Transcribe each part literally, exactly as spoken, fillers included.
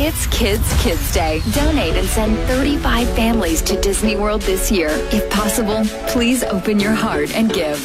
It's Kids Kids Day. Donate and send thirty-five families to Disney World this year. If possible, please open your heart and give.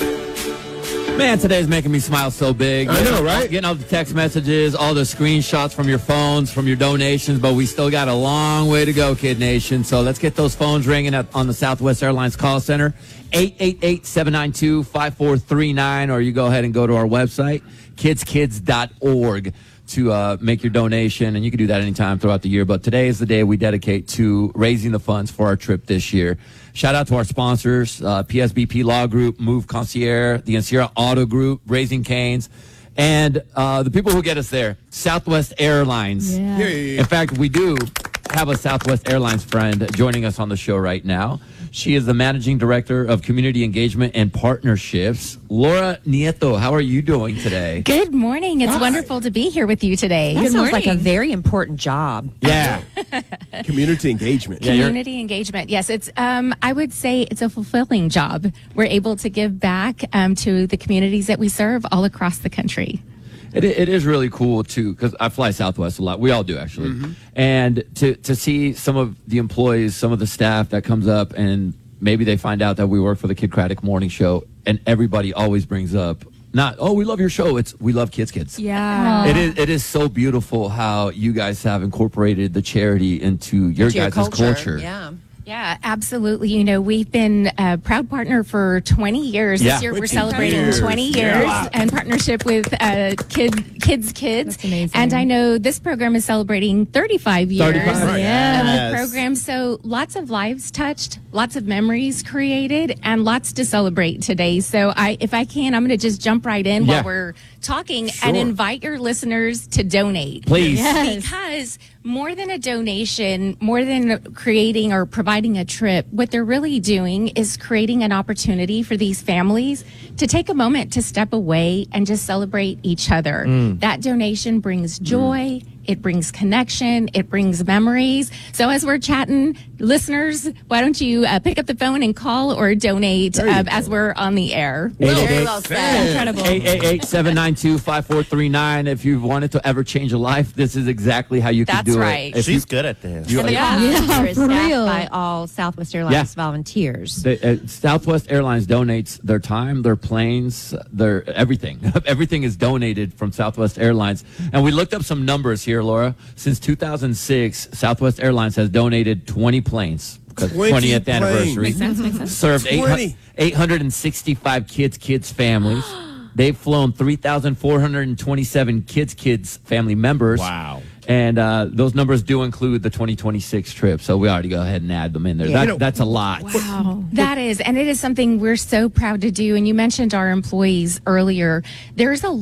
Man, today's making me smile so big. I know, right? Getting all the text messages, all the screenshots from your phones, from your donations, but we still got a long way to go, Kid Nation. So let's get those phones ringing at, on the Southwest Airlines call center, eight eight eight, seven nine two, five four three nine, or you go ahead and go to our website, kids kids dot org, to uh, make your donation, and you can do that anytime throughout the year. But today is the day we dedicate to raising the funds for our trip this year. Shout out to our sponsors, uh, P S B P Law Group, Move Concierge, the Encira Auto Group, Raising Cane's, and uh, the people who get us there, Southwest Airlines. Yeah, yeah, yeah. In fact, we do have a Southwest Airlines friend joining us on the show right now. She is the Managing Director of Community Engagement and Partnerships. Laura Nieto, how are you doing today? Good morning. It's Hi. wonderful to be here with you today. That Good sounds morning. like a very important job. Yeah. Community engagement. Yeah, you're- Community engagement. Yes, it's. Um, I would say it's a fulfilling job. We're able to give back um, to the communities that we serve all across the country. It, it is really cool too, because I fly Southwest a lot. We all do, actually. Mm-hmm. And to to see some of the employees, some of the staff that comes up, and maybe they find out that we work for the Kid Craddock Morning Show, and everybody always brings up, not, oh, we love your show. It's, we love Kids Kids. Yeah. It is, it is so beautiful how you guys have incorporated the charity into your To your guys' culture. culture. Yeah. Yeah, absolutely. You know, we've been a proud partner for twenty years. Yeah. This year we're twenty celebrating years. twenty years Yeah. in partnership with uh, Kid, Kids Kids. That's amazing. And I know this program is celebrating thirty-five years thirty-five, of yes. the program. So lots of lives touched, lots of memories created, and lots to celebrate today. So I, if I can, I'm going to just jump right in Yeah. while we're talking Sure. and invite your listeners to donate. Please. Yes. Because more than a donation, more than creating or providing a trip, what they're really doing is creating an opportunity for these families to take a moment to step away and just celebrate each other. That donation brings joy. It brings connection. It brings memories. So as we're chatting, listeners, why don't you uh, pick up the phone and call or donate There you uh, go. as we're on the air. Well, Very well said. Incredible. eight eight eight, seven nine two, five four three nine. If you've wanted to ever change a life, this is exactly how you can That's do right. it. If She's you, good at this. you- And the Yeah. call center Yeah, is for staffed real. by all Southwest Airlines Yeah. volunteers. The, uh, Southwest Airlines donates their time, their planes, their everything. Everything is donated from Southwest Airlines. And we looked up some numbers here, Laura. Since two thousand six, Southwest Airlines has donated twenty planes. Because twenty twentieth planes. anniversary. Makes sense, makes sense. Served twenty. eight hundred sixty-five kids, kids families. They've flown three thousand four hundred twenty-seven kids, kids family members. Wow. And uh, those numbers do include the twenty twenty-six trip. So we ought to go ahead and add them in there. Yeah. That, You know- that's a lot. Wow. That is, and it is something we're so proud to do. And you mentioned our employees earlier. There's a